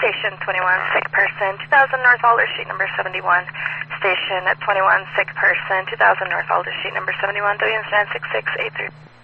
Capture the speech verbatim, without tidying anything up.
Station twenty-one, sick person, two thousand North Alder Street, number seventy-one. Station at twenty-one, sick person, two thousand North Alder Street, number seventy-one, W N six six eight three.